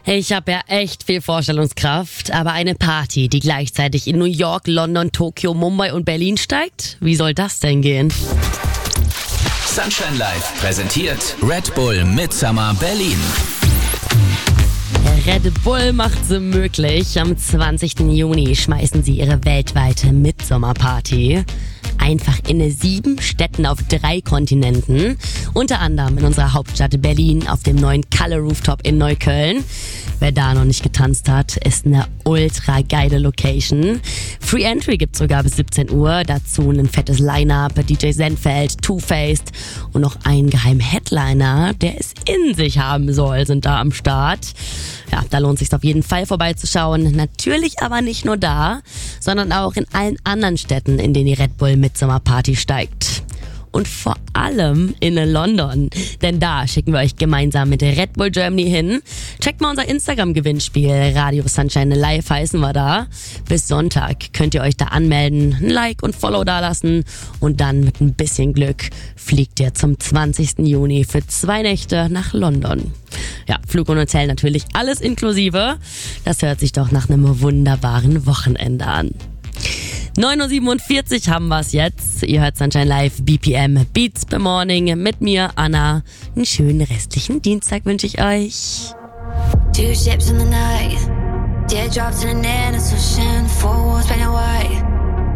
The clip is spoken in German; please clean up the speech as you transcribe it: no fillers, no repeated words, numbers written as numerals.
Ich habe ja echt viel Vorstellungskraft, aber eine Party, die gleichzeitig in New York, London, Tokio, Mumbai und Berlin steigt? Wie soll das denn gehen? Sunshine Live präsentiert Red Bull Midsummer Berlin. Red Bull macht sie möglich. Am 20. Juni schmeißen sie ihre weltweite Midsommerparty. Einfach in 7 Städten auf 3 Kontinenten. Unter anderem in unserer Hauptstadt Berlin auf dem neuen Color Rooftop in Neukölln. Wer da noch nicht getanzt hat, ist eine ultra geile Location. Free Entry gibt's sogar bis 17 Uhr. Dazu ein fettes Line-Up, DJ Senfeld, Two-Faced und noch ein geheimer Headliner, der es in sich haben soll, sind da am Start. Ja, da lohnt es sich auf jeden Fall vorbeizuschauen. Natürlich aber nicht nur da, sondern auch in allen anderen Städten, in denen die Red Bull Midsommerparty steigt. Und vor allem in London, denn da schicken wir euch gemeinsam mit der Red Bull Germany hin. Checkt mal unser Instagram-Gewinnspiel, Radio Sunshine Live heißen wir da. Bis Sonntag könnt ihr euch da anmelden, ein Like und Follow dalassen und dann mit ein bisschen Glück fliegt ihr zum 20. Juni für 2 Nächte nach London. Ja, Flug und Hotel natürlich alles inklusive. Das hört sich doch nach einem wunderbaren Wochenende an. 9.47 Uhr haben wir es jetzt. Ihr hört Sunshine Live, BPM, Beats by Morning mit mir, Anna. Einen schönen restlichen Dienstag wünsche ich euch. 2 ships in the night, teardrops in an innocent ocean, 4 walls painted white.